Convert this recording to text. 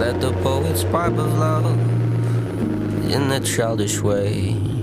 read the poet's pipe of love in a childish way.